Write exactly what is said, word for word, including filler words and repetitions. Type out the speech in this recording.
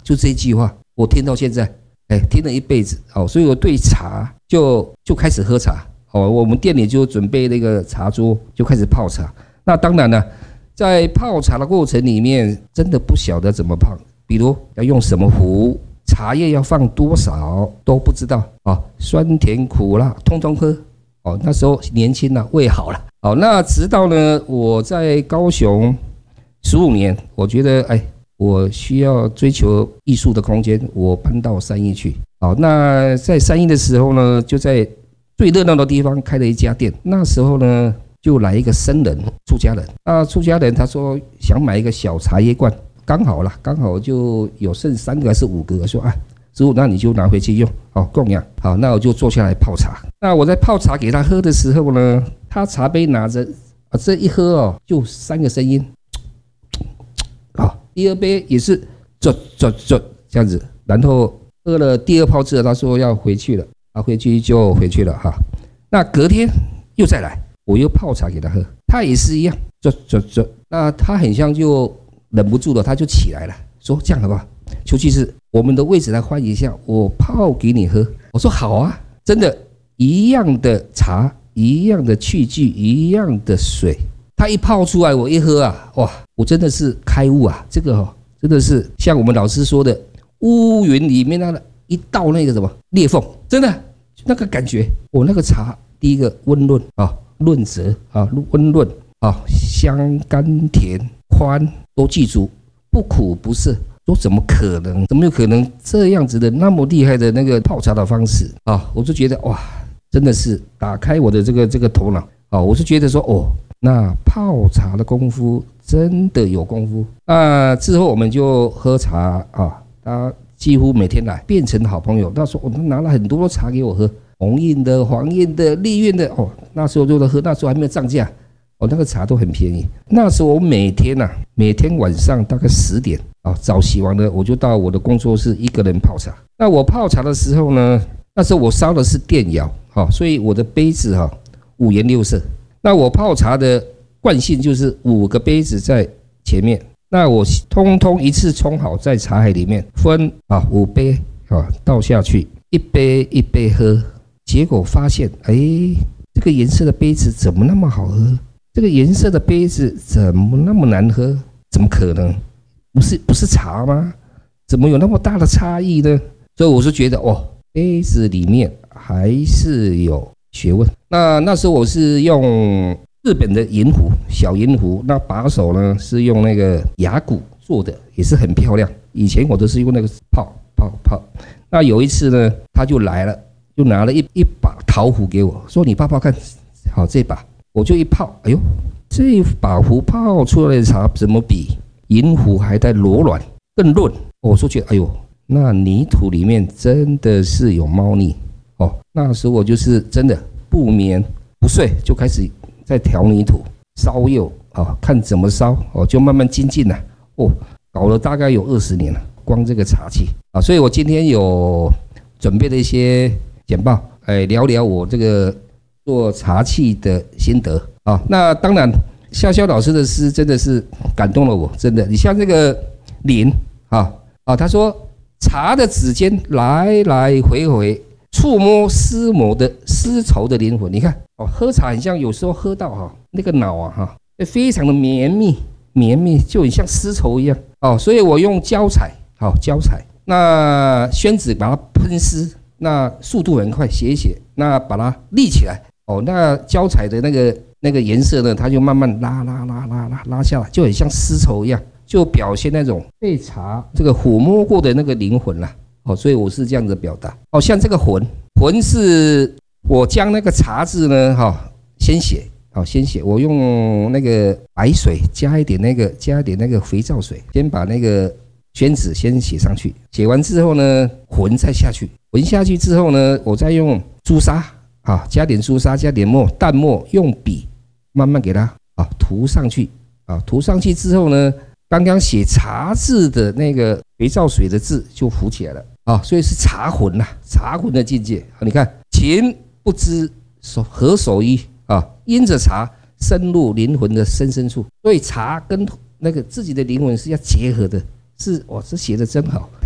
就这一句话，我听到现在，哎，听了一辈子，哦，所以我对茶就就开始喝茶，哦，我们店里就准备那个茶桌，就开始泡茶。那当然了，在泡茶的过程里面，真的不晓得怎么泡，比如要用什么壶，茶叶要放多少都不知道啊、哦，酸甜苦辣通通喝。哦，那时候年轻了，胃好了。好，那直到呢，我在高雄十五年，我觉得哎，我需要追求艺术的空间，我搬到三义去。好，那在三义的时候呢，就在最热闹的地方开了一家店。那时候呢，就来一个僧人出家人，那出家人他说想买一个小茶叶罐，刚好啦，刚好就有剩三个还是五个，说啊。师傅，那你就拿回去用，好供养。好，那我就坐下来泡茶。那我在泡茶给他喝的时候呢，他茶杯拿着，啊，这一喝哦，就三个声音。好，第二杯也是啜啜啜这样子，然后喝了第二泡之后，他说要回去了，啊，回去就回去了哈。那隔天又再来，我又泡茶给他喝，他也是一样啜啜啜。那他很像就忍不住了，他就起来了，说这样好不好？邱居士，我们的位置来换一下，我泡给你喝。我说好啊，真的，一样的茶，一样的器具，一样的水，它一泡出来，我一喝啊，哇，我真的是开悟啊！这个哦，真的是像我们老师说的，乌云里面那个一道那个什么裂缝，真的那个感觉，我那个茶，第一个温润啊，润泽啊，温润啊，香甘甜宽都记住，不苦不涩。说怎么可能？怎么有可能这样子的那么厉害的那个泡茶的方式啊？我就觉得哇，真的是打开我的这个这个头脑啊！我是觉得说哦，那泡茶的功夫真的有功夫。那之后我们就喝茶啊，他几乎每天来，变成好朋友。那时候我们拿了很多茶给我喝，红印的、黄印的、丽韵的哦，那时候就在喝，那时候还没有涨价。哦，那个茶都很便宜。那时候我每天呐、啊，每天晚上大概十点啊，早洗完了，我就到我的工作室一个人泡茶。那我泡茶的时候呢，那时候我烧的是电窑，哈，所以我的杯子哈五颜六色。那我泡茶的惯性就是五个杯子在前面，那我通通一次冲好，在茶海里面分啊五杯啊倒下去，一杯一杯喝，结果发现哎，这个颜色的杯子怎么那么好喝？这个颜色的杯子怎么那么难喝？怎么可能？不是不是茶吗？怎么有那么大的差异呢？所以我是觉得哦，杯子里面还是有学问。那那时候我是用日本的银壶，小银壶，那把手呢是用那个牙骨做的，也是很漂亮。以前我都是用那个泡泡泡。那有一次呢，他就来了，就拿了一一把陶壶给我，说你泡泡看，好这把。我就一泡，哎呦，这把壶泡出来的茶怎么比银壶还带柔软更润？我就觉得，哎呦，那泥土里面真的是有猫腻哦。那时候我就是真的不眠不睡，就开始在调泥土、烧釉啊，看怎么烧哦，就慢慢精进了哦，搞了大概有二十年了，光这个茶器啊。所以我今天有准备了一些简报，哎，聊聊我这个。做茶器的心得啊，那当然，潇潇老师的诗真的是感动了我，真的。你像这个林啊啊，他说茶的指尖来来回回触摸丝膜的丝绸的灵魂，你看哦，喝茶很像有时候喝到哈、啊、那个脑啊哈，非常的绵密绵密，就很像丝绸一样哦，所以我用胶彩好、哦、胶彩，那宣纸把它喷湿，那速度很快，写一写，那把它立起来。哦，那胶彩的那个那个颜色呢，它就慢慢拉拉拉拉拉拉下来，就很像丝绸一样，就表现那种被茶这个抚摸过的那个灵魂啦。哦，所以我是这样子表达。哦，像这个魂，魂是我将那个茶字呢，哈、哦，先写，好、哦，先写，我用那个白水加一点那个加一点那个肥皂水，先把那个宣纸先写上去，写完之后呢，魂再下去，魂下去之后呢，我再用朱砂。啊，加点朱砂，加点墨，淡墨，用笔慢慢给它啊涂上去啊，涂上去之后呢，刚刚写茶字的那个肥皂水的字就浮起来了啊，所以是茶魂呐、啊，茶魂的境界啊。你看，情不知手何手艺啊，因着茶深入灵魂的深深处，所以茶跟那个自己的灵魂是要结合的，是哇，这写的真好。